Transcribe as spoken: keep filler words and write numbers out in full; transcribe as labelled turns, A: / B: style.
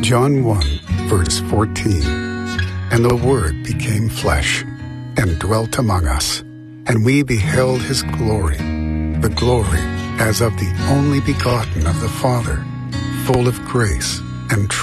A: John one, verse fourteen. And the Word became flesh, and dwelt among us, and we beheld his glory, the glory as of the only begotten of the Father, full of grace and truth.